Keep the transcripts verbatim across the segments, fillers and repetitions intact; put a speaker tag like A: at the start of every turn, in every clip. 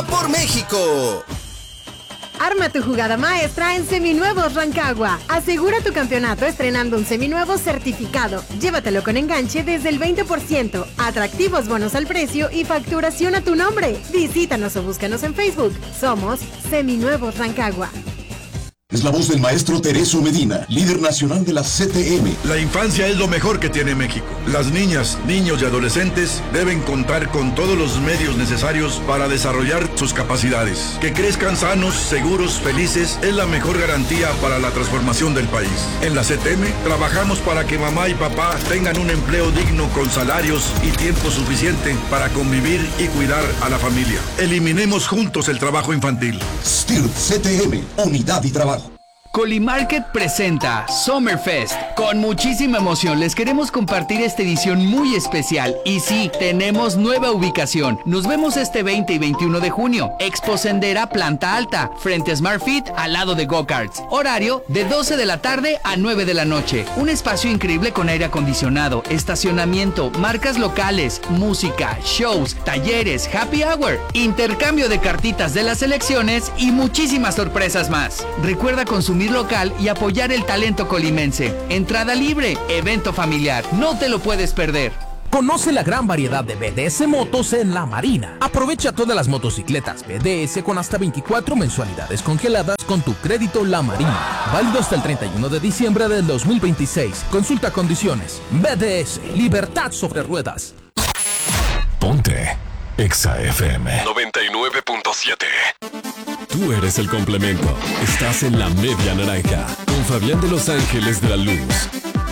A: por México.
B: Arma tu jugada maestra en Seminuevos Rancagua. Asegura tu campeonato estrenando un seminuevo certificado. Llévatelo con enganche desde el veinte por ciento. Atractivos bonos al precio y facturación a tu nombre. Visítanos o búscanos en Facebook. Somos Seminuevos Rancagua.
C: Es la voz del maestro Tereso Medina, líder nacional de la C T M.
D: La infancia es lo mejor que tiene México. Las niñas, niños y adolescentes deben contar con todos los medios necesarios para desarrollar sus capacidades. Que crezcan sanos, seguros, felices es la mejor garantía para la transformación del país. En la C T M trabajamos para que mamá y papá tengan un empleo digno con salarios y tiempo suficiente para convivir y cuidar a la familia. Eliminemos juntos el trabajo infantil.
C: S T I R P C T M, unidad y trabajo.
E: Colimarket presenta Summerfest. Con muchísima emoción les queremos compartir esta edición muy especial. Y sí, tenemos nueva ubicación. Nos vemos este veinte y veintiuno de junio. Expo Sendera, planta alta, frente a Smart Fit, al lado de Go-Karts. Horario de doce de la tarde a nueve de la noche. Un espacio increíble con aire acondicionado, estacionamiento, marcas locales, música, shows, talleres, happy hour, intercambio de cartitas de las elecciones y muchísimas sorpresas más. Recuerda consumir local y apoyar el talento colimense. Entrada libre, evento familiar. No te lo puedes perder.
F: Conoce la gran variedad de B D S motos en La Marina. Aprovecha todas las motocicletas B D S con hasta veinticuatro mensualidades congeladas con tu crédito La Marina. Válido hasta el treinta y uno de diciembre del dos mil veintiséis. Consulta condiciones. B D S, libertad sobre ruedas.
G: Ponte Exa F M
H: noventa y nueve punto siete.
G: Tú eres el complemento. Estás en la media naranja con Fabián de Los Ángeles de la Luz.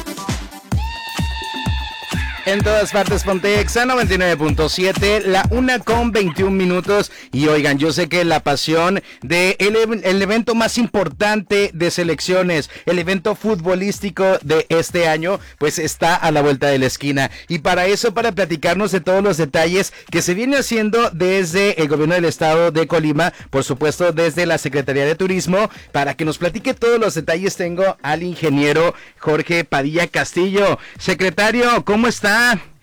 I: En todas partes, ponte Exa noventa y nueve punto siete, la una con veintiún minutos. Y oigan, yo sé que la pasión de el, el evento más importante de selecciones, el evento futbolístico de este año, pues está a la vuelta de la esquina. Y para eso, para platicarnos de todos los detalles que se viene haciendo desde el gobierno del estado de Colima, por supuesto desde la Secretaría de Turismo, para que nos platique todos los detalles, tengo al ingeniero Jorge Padilla Castillo. Secretario, ¿cómo está?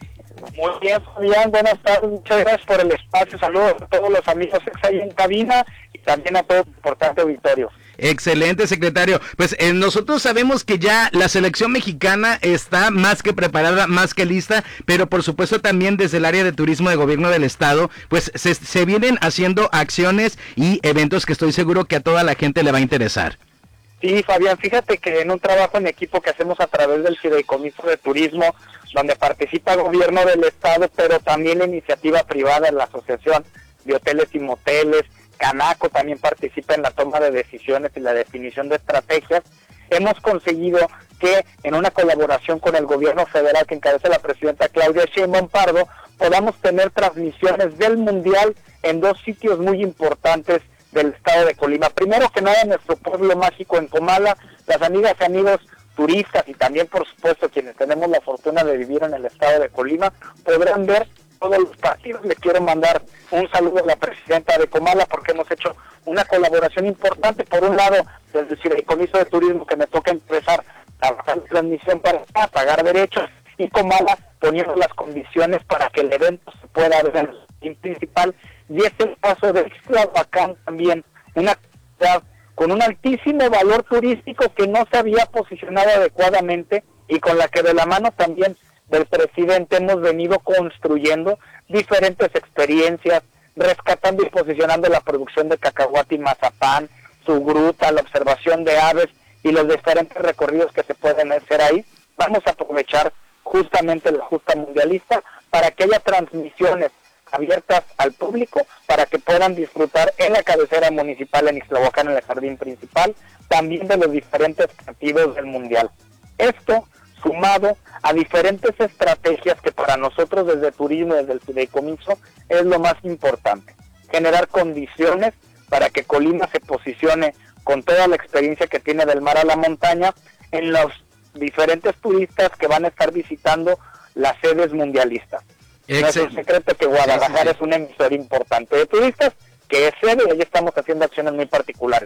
J: Muy bien, Fabián, buenas tardes, muchas gracias por el espacio, saludos a todos los amigos Exa ahí en cabina y también a todo el importante auditorio.
I: Excelente, secretario. Pues eh, nosotros sabemos que ya la selección mexicana está más que preparada, más que lista, pero por supuesto también desde el área de turismo de gobierno del estado, pues se, se vienen haciendo acciones y eventos que estoy seguro que a toda la gente le va a interesar.
J: Sí, Fabián, fíjate que en un trabajo en equipo que hacemos a través del Fideicomiso de Turismo, donde participa el gobierno del estado, pero también la iniciativa privada, la Asociación de Hoteles y Moteles, Canaco también participa en la toma de decisiones y la definición de estrategias, hemos conseguido que en una colaboración con el gobierno federal que encabeza la presidenta Claudia Sheinbaum Pardo, podamos tener transmisiones del Mundial en dos sitios muy importantes del estado de Colima. Primero que nada, en nuestro pueblo mágico en Comala, las amigas y amigos turistas y también por supuesto quienes tenemos la fortuna de vivir en el estado de Colima podrán ver todos los partidos. Le quiero mandar un saludo a la presidenta de Comala porque hemos hecho una colaboración importante, por un lado desde el Fideicomiso de Turismo que me toca empezar a bajar la transmisión para pagar derechos, y Comala poniendo las condiciones para que el evento se pueda ver en el principal, y es el caso de Ixtlahuacán también, una ciudad con un altísimo valor turístico que no se había posicionado adecuadamente y con la que de la mano también del presidente hemos venido construyendo diferentes experiencias, rescatando y posicionando la producción de cacahuate y mazapán, su gruta, la observación de aves y los diferentes recorridos que se pueden hacer ahí. Vamos a aprovechar justamente la justa mundialista para que haya transmisiones abiertas al público para que puedan disfrutar en la cabecera municipal en Ixtlahuacán, en el jardín principal, también de los diferentes partidos del mundial. Esto sumado a diferentes estrategias que para nosotros desde turismo, desde el fideicomiso, es lo más importante. Generar condiciones para que Colima se posicione con toda la experiencia que tiene del mar a la montaña en los diferentes turistas que van a estar visitando las sedes mundialistas. No es un secreto que Guadalajara es un emisor importante de turistas, que es sede, y ahí estamos haciendo acciones muy particulares, Fabián.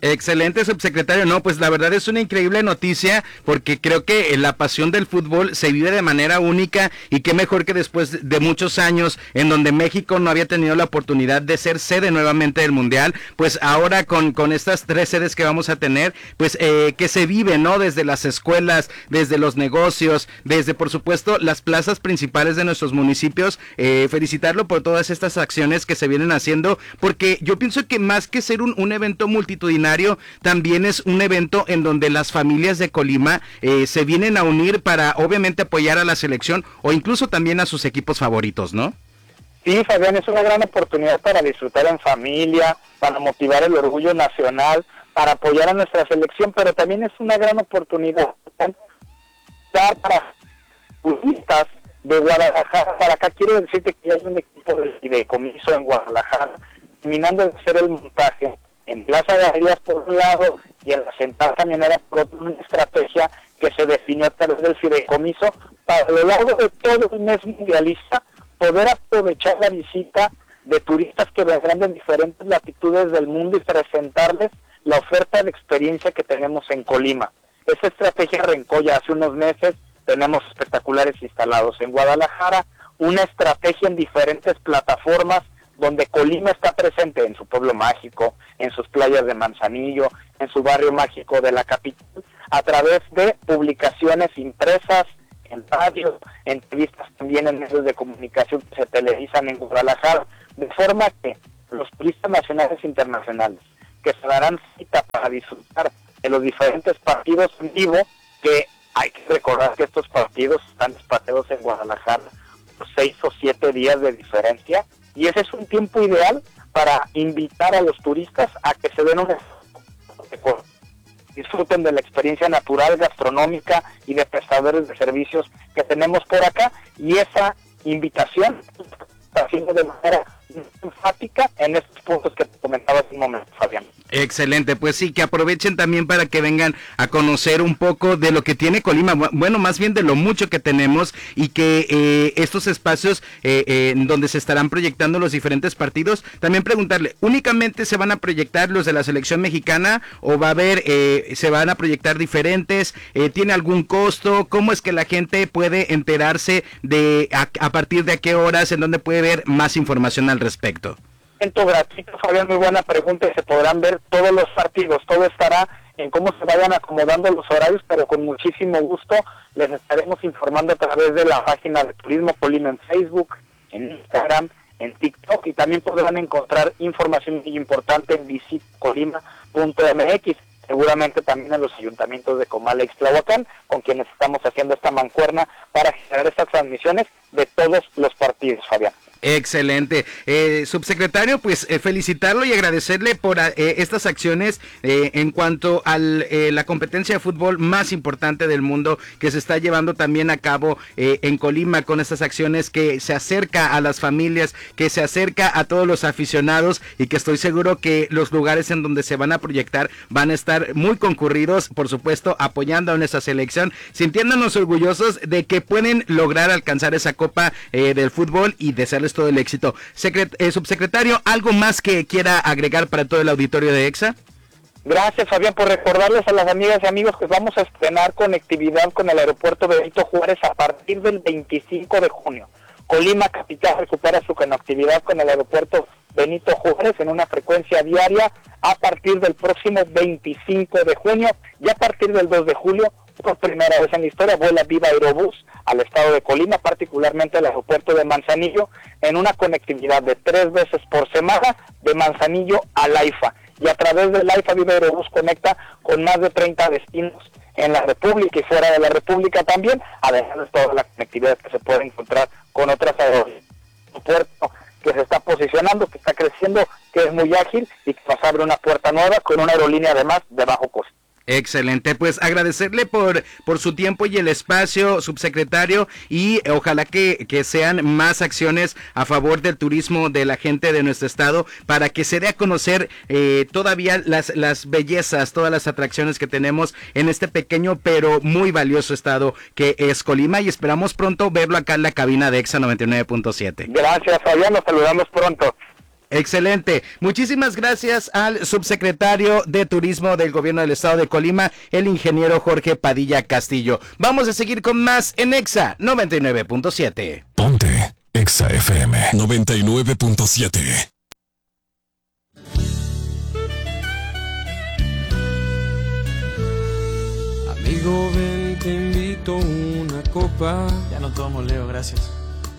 I: Excelente, subsecretario. No, pues la verdad es una increíble noticia porque creo que la pasión del fútbol se vive de manera única y qué mejor que después de muchos años en donde México no había tenido la oportunidad de ser sede nuevamente del Mundial, pues ahora con, con estas tres sedes que vamos a tener, pues eh, que se vive, ¿no? Desde las escuelas, desde los negocios, desde por supuesto las plazas principales de nuestros municipios, eh, felicitarlo por todas estas acciones que se vienen haciendo, porque yo pienso que más que ser un, un evento multitudinario, también es un evento en donde las familias de Colima eh, se vienen a unir para obviamente apoyar a la selección o incluso también a sus equipos favoritos, ¿no?
J: Sí, Fabián, es una gran oportunidad para disfrutar en familia, para motivar el orgullo nacional, para apoyar a nuestra selección, pero también es una gran oportunidad para turistas de Guadalajara. Para acá quiero decirte que hay un equipo de fideicomiso en Guadalajara, terminando de hacer el montaje en Plaza de Areas por un lado y en la Central Camionera por otro, una estrategia que se definió a través del fideicomiso para a lo largo de todo el mes mundialista poder aprovechar la visita de turistas que vendrán de diferentes latitudes del mundo y presentarles la oferta de experiencia que tenemos en Colima. Esa estrategia arrancó ya hace unos meses, tenemos espectaculares instalados en Guadalajara, una estrategia en diferentes plataformas donde Colima está presente en su pueblo mágico, en sus playas de Manzanillo, en su barrio mágico de la capital, a través de publicaciones impresas, en radio, entrevistas también en medios de comunicación que se televisan en Guadalajara, de forma que los turistas nacionales e internacionales que se darán cita para disfrutar de los diferentes partidos en vivo, que hay que recordar que estos partidos están espaciados en Guadalajara por seis o siete días de diferencia, y ese es un tiempo ideal para invitar a los turistas a que se den un disfruten de la experiencia natural, gastronómica y de prestadores de servicios que tenemos por acá, y esa invitación está haciendo de manera enfática en estos puntos que te comentaba hace un momento, Fabián.
I: Excelente, pues sí, que aprovechen también para que vengan a conocer un poco de lo que tiene Colima, bueno, más bien de lo mucho que tenemos, y que eh, estos espacios eh, eh, en donde se estarán proyectando los diferentes partidos, también preguntarle, ¿únicamente se van a proyectar los de la selección mexicana o va a haber, eh, se van a proyectar diferentes? Eh, ¿Tiene algún costo? ¿Cómo es que la gente puede enterarse de a, a partir de a qué horas, en dónde puede ver más información al respecto?
J: Gratuito, Fabián, muy buena pregunta, y se podrán ver todos los partidos, todo estará en cómo se vayan acomodando los horarios, pero con muchísimo gusto les estaremos informando a través de la página de Turismo Colima en Facebook, en Instagram, en TikTok, y también podrán encontrar información muy importante en visit colima punto m x, seguramente también en los ayuntamientos de Comala y Ixtlahuacán, con quienes estamos haciendo esta mancuerna para generar estas transmisiones de todos los partidos, Fabián.
I: Excelente. Eh, subsecretario, pues eh, felicitarlo y agradecerle por eh, estas acciones eh, en cuanto a eh, la competencia de fútbol más importante del mundo que se está llevando también a cabo eh, en Colima, con estas acciones que se acerca a las familias, que se acerca a todos los aficionados, y que estoy seguro que los lugares en donde se van a proyectar van a estar muy concurridos, por supuesto, apoyando a nuestra selección, sintiéndonos orgullosos de que pueden lograr alcanzar esa copa eh, del fútbol y desearles todo el éxito. Secret, eh, subsecretario, ¿algo más que quiera agregar para todo el auditorio de EXA?
J: Gracias, Fabián, por recordarles a las amigas y amigos que vamos a estrenar conectividad con el aeropuerto Benito Juárez a partir del veinticinco de junio. Colima Capital recupera su conectividad con el aeropuerto Benito Juárez en una frecuencia diaria a partir del próximo veinticinco de junio, y a partir del dos de julio, por primera vez en la historia, vuela Viva Aerobús al estado de Colima, particularmente al aeropuerto de Manzanillo, en una conectividad de tres veces por semana de Manzanillo a Laifa. Y a través de Laifa, Viva Aerobús conecta con más de treinta destinos en la República y fuera de la República también, además de toda la conectividad que se puede encontrar con otras aerolíneas. Un puerto que se está posicionando, que está creciendo, que es muy ágil y que nos abre una puerta nueva con una aerolínea además de bajo costo.
I: Excelente, pues agradecerle por por su tiempo y el espacio, subsecretario, y ojalá que, que sean más acciones a favor del turismo de la gente de nuestro estado, para que se dé a conocer eh, todavía las, las bellezas, todas las atracciones que tenemos en este pequeño pero muy valioso estado que es Colima, y esperamos pronto verlo acá en la cabina de EXA noventa y nueve punto siete.
J: Gracias, Fabián, nos saludamos pronto.
I: Excelente. Muchísimas gracias al subsecretario de Turismo del Gobierno del Estado de Colima, el ingeniero Jorge Padilla Castillo. Vamos a seguir con más en Exa noventa y nueve punto siete.
G: Ponte Exa F M noventa y nueve punto siete.
A: Amigo, ven, te invito una copa.
H: Ya no tomo, Leo, gracias.